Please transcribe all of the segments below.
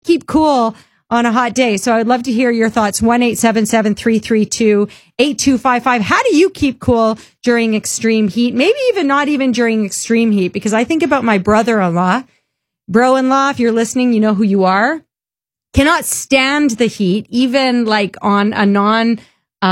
keep cool on a hot day? So I would love to hear your thoughts. 1-877-332-8255. How do you keep cool during extreme heat? Maybe even not even during extreme heat, because I think about my brother-in-law. Bro-in-law, if you're listening, you know who you are. Cannot stand the heat, even like on a non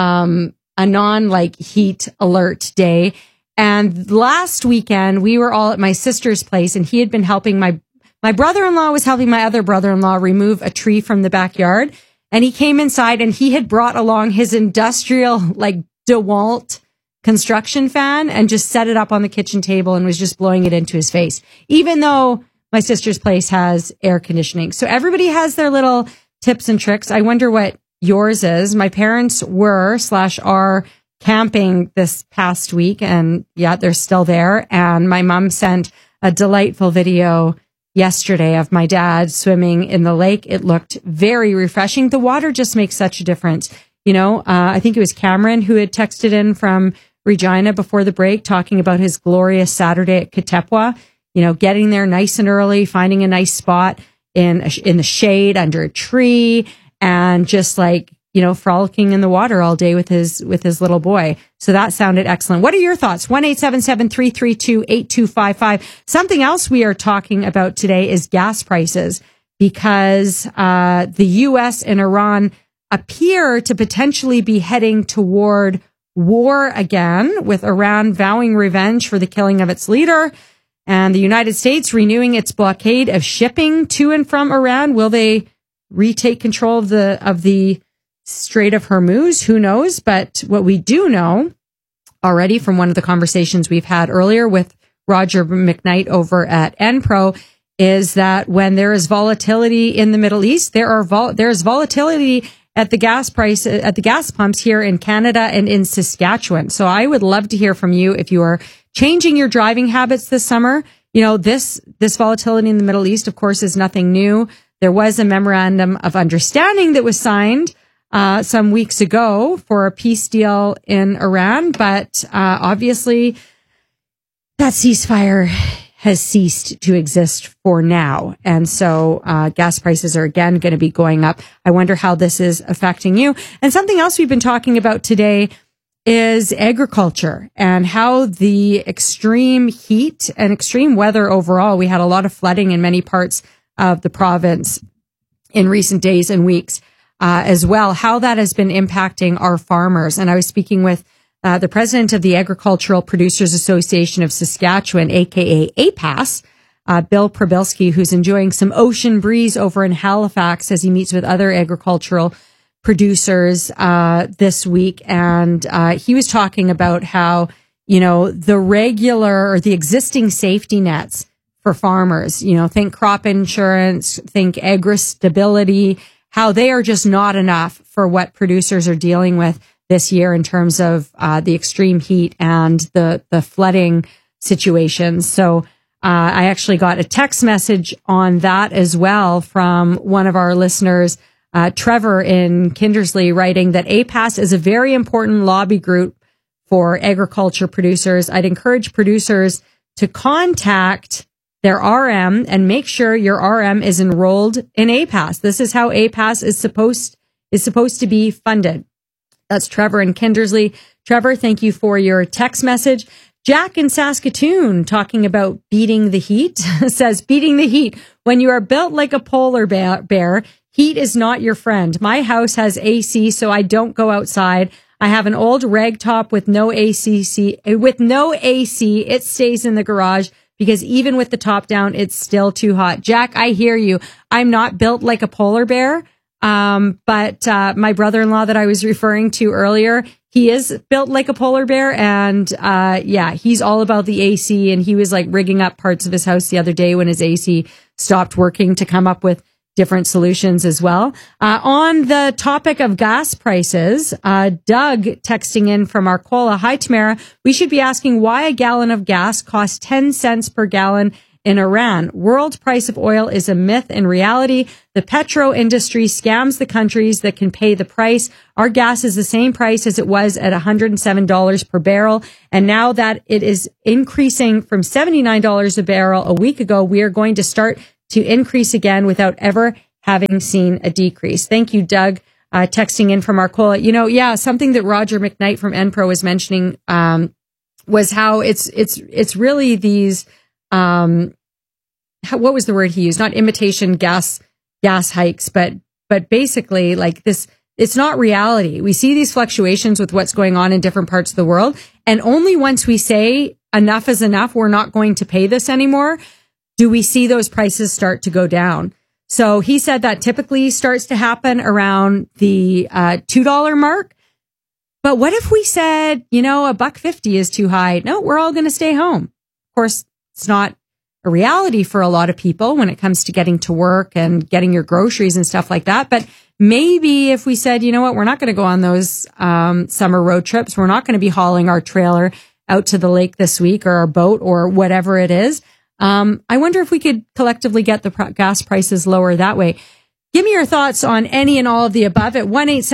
like heat alert day. And last weekend we were all at my sister's place, and he had been helping my brother-in-law was helping my other brother-in-law remove a tree from the backyard. And he came inside and he had brought along his industrial like DeWalt construction fan and just set it up on the kitchen table and was just blowing it into his face, even though my sister's place has air conditioning. So everybody has their little tips and tricks. I wonder what yours is. My parents are camping this past week, and yeah, they're still there. And my mom sent a delightful video yesterday of my dad swimming in the lake. It looked very refreshing. The water just makes such a difference. You know, I think it was Cameron who had texted in from Regina before the break talking about his glorious Saturday at Katepwa. You know, getting there nice and early, finding a nice spot in the shade under a tree, and just like, you know, frolicking in the water all day with his little boy. So that sounded excellent. What are your thoughts? 1-877-332-8255. Something else we are talking about today is gas prices, because the U.S. and Iran appear to potentially be heading toward war again, with Iran vowing revenge for the killing of its leader, and the United States renewing its blockade of shipping to and from Iran. Will they retake control of the Strait of Hormuz? Who knows? But what we do know already from one of the conversations we've had earlier with Roger McKnight over at Enpro is that when there is volatility in the Middle East, there's volatility at the gas price, at the gas pumps here in Canada and in Saskatchewan. So I would love to hear from you if you are changing your driving habits this summer. You know, this volatility in the Middle East, of course, is nothing new. There was a memorandum of understanding that was signed some weeks ago for a peace deal in Iran, but obviously that ceasefire has ceased to exist for now. And so gas prices are again going to be going up. I wonder how this is affecting you. And something else we've been talking about today is agriculture and how the extreme heat and extreme weather overall. We had a lot of flooding in many parts of the province in recent days and weeks as well, how that has been impacting our farmers. And I was speaking with the president of the Agricultural Producers Association of Saskatchewan, aka APAS, Bill Prabilski, who's enjoying some ocean breeze over in Halifax as he meets with other agricultural producers this week. And he was talking about how, you know, the existing safety nets for farmers, you know, think crop insurance, think agri stability, how they are just not enough for what producers are dealing with this year in terms of the extreme heat and the flooding situations. So I actually got a text message on that as well from one of our listeners, Trevor in Kindersley, writing that APAS is a very important lobby group for agriculture producers. I'd encourage producers to contact their RM and make sure your RM is enrolled in APAS. This is how APAS is supposed to be funded. That's Trevor in Kindersley. Trevor, thank you for your text message. Jack in Saskatoon talking about beating the heat says, beating the heat. When you are built like a polar bear, heat is not your friend. My house has AC, so I don't go outside. I have an old rag top with no AC. It stays in the garage because even with the top down, it's still too hot. Jack, I hear you. I'm not built like a polar bear. But my brother-in-law that I was referring to earlier, he is built like a polar bear, and he's all about the AC, and he was like rigging up parts of his house the other day when his AC stopped working to come up with different solutions as well. On the topic of gas prices, Doug texting in from Arcola. Hi, Tamara. We should be asking why a gallon of gas costs 10 cents per gallon in Iran. World price of oil is a myth. In reality, the petro industry scams the countries that can pay the price. Our gas is the same price as it was at $107 per barrel. And now that it is increasing from $79 a barrel a week ago, we are going to start to increase again without ever having seen a decrease. Thank you, Doug, texting in from Arcola. Something that Roger McKnight from Enpro was mentioning was how it's really these, what was the word he used? Not imitation gas hikes, but basically like this, it's not reality. We see these fluctuations with what's going on in different parts of the world. And only once we say enough is enough, we're not going to pay this anymore, do we see those prices start to go down. So he said that typically starts to happen around the $2 mark. But what if we said, $1.50 is too high? No, we're all going to stay home. Of course, it's not a reality for a lot of people when it comes to getting to work and getting your groceries and stuff like that. But maybe if we said, we're not going to go on those summer road trips. We're not going to be hauling our trailer out to the lake this week or our boat or whatever it is. I wonder if we could collectively get the gas prices lower that way. Give me your thoughts on any and all of the above at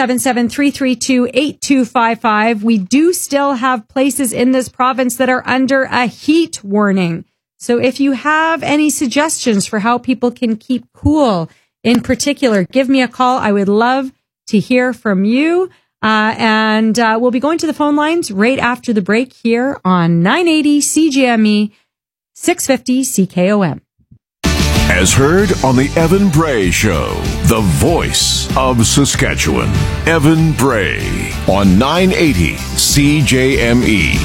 1-877-332-8255. We do still have places in this province that are under a heat warning. So if you have any suggestions for how people can keep cool in particular, give me a call. I would love to hear from you. And we'll be going to the phone lines right after the break here on 980 CJME 650 CKOM. As heard on the Evan Bray Show, the voice of Saskatchewan. Evan Bray on 980 CJME.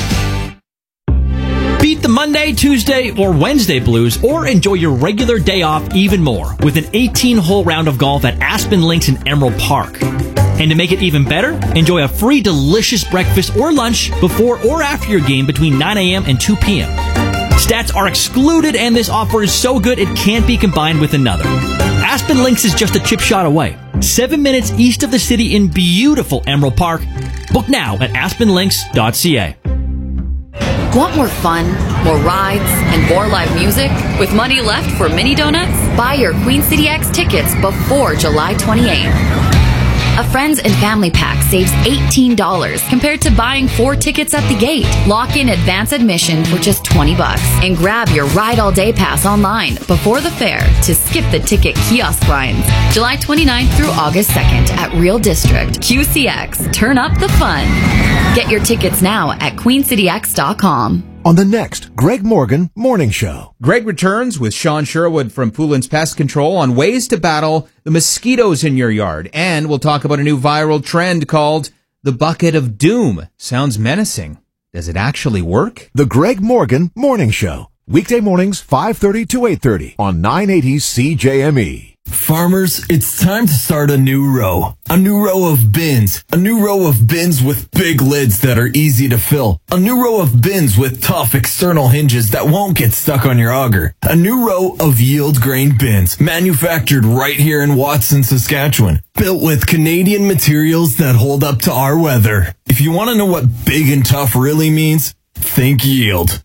Beat the Monday, Tuesday, or Wednesday blues, or enjoy your regular day off even more with an 18-hole round of golf at Aspen Links in Emerald Park. And to make it even better, enjoy a free delicious breakfast or lunch before or after your game between 9 a.m. and 2 p.m. Stats are excluded, and this offer is so good it can't be combined with another. Aspen Links is just a chip shot away, 7 minutes east of the city in beautiful Emerald Park. Book now at aspenlinks.ca. Want more fun, more rides, and more live music? With money left for mini donuts? Buy your Queen City X tickets before July 28th. A Friends and Family Pack saves $18 compared to buying 4 tickets at the gate. Lock in advance admission for just $20 and grab your Ride All Day Pass online before the fair to skip the ticket kiosk lines. July 29th through August 2nd at Real District. QCX. Turn up the fun. Get your tickets now at queencityx.com. On the next Greg Morgan Morning Show. Greg returns with Sean Sherwood from Poulin's Pest Control on ways to battle the mosquitoes in your yard. And we'll talk about a new viral trend called the Bucket of Doom. Sounds menacing. Does it actually work? The Greg Morgan Morning Show. Weekday mornings 5:30 to 8:30 on 980 CJME. Farmers, it's time to start a new row. A new row of bins. A new row of bins with big lids that are easy to fill. A new row of bins with tough external hinges that won't get stuck on your auger. A new row of yield grain bins, manufactured right here in Watson, Saskatchewan. Built with Canadian materials that hold up to our weather. If you want to know what big and tough really means, think yield.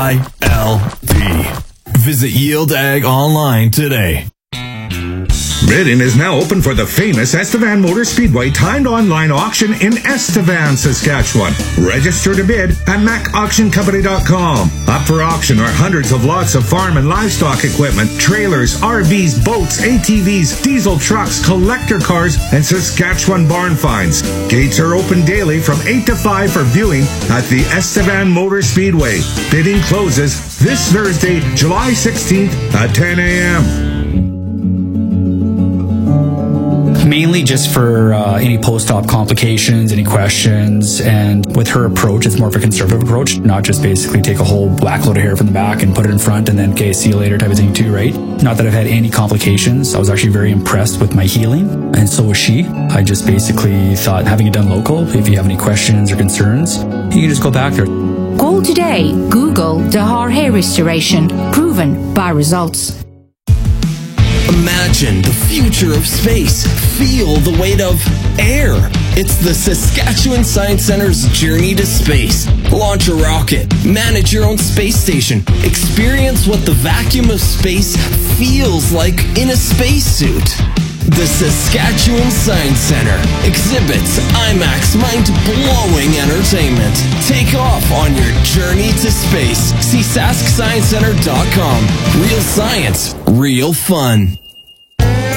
YLD. Visit Yield Ag online today. Bidding is now open for the famous Estevan Motor Speedway timed online auction in Estevan, Saskatchewan. Register to bid at macauctioncompany.com. Up for auction are hundreds of lots of farm and livestock equipment, trailers, RVs, boats, ATVs, diesel trucks, collector cars, and Saskatchewan barn finds. Gates are open daily from 8 to 5 for viewing at the Estevan Motor Speedway. Bidding closes this Thursday, July 16th at 10 a.m. Mainly just for any post-op complications, any questions, and with her approach, it's more of a conservative approach, not just basically take a whole whack load of hair from the back and put it in front and then, okay, see you later type of thing too, right? Not that I've had any complications. I was actually very impressed with my healing, and so was she. I just basically thought having it done local, if you have any questions or concerns, you can just go back there. Call today. Google Dahar Hair Restoration. Proven by results. Imagine the future of space. Feel the weight of air. It's the Saskatchewan Science Center's journey to space. Launch a rocket. Manage your own space station. Experience what the vacuum of space feels like in a spacesuit. The Saskatchewan Science Center exhibits IMAX mind-blowing entertainment. Take off on your journey to space. See SaskScienceCenter.com. Real science, real fun.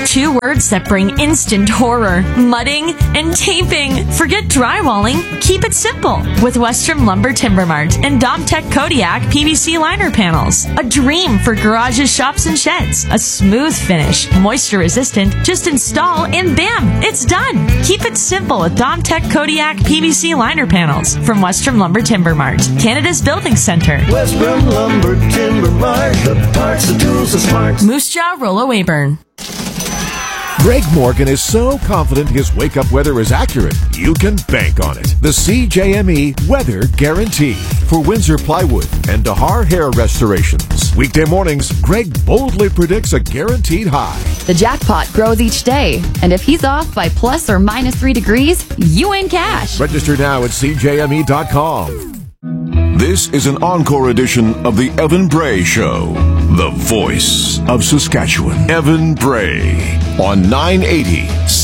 2 words that bring instant horror: mudding and taping. Forget drywalling. Keep it simple with Western Lumber Timber Mart and Domtech Kodiak PVC liner panels. A dream for garages, shops, and sheds. A smooth finish, moisture resistant. Just install and bam, it's done. Keep it simple with Domtech Kodiak PVC liner panels from Western Lumber Timber Mart, Canada's building center. Western Lumber Timber Mart, the parts, the tools, the smarts. Moose Jaw, Rollo Weyburn. Greg Morgan is so confident his wake-up weather is accurate, you can bank on it. The CJME Weather Guarantee for Windsor Plywood and Dahar Hair Restorations. Weekday mornings, Greg boldly predicts a guaranteed high. The jackpot grows each day, and if he's off by plus or minus 3 degrees, you win cash. Register now at CJME.com. This is an encore edition of the Evan Bray Show, the voice of Saskatchewan. Evan Bray on 980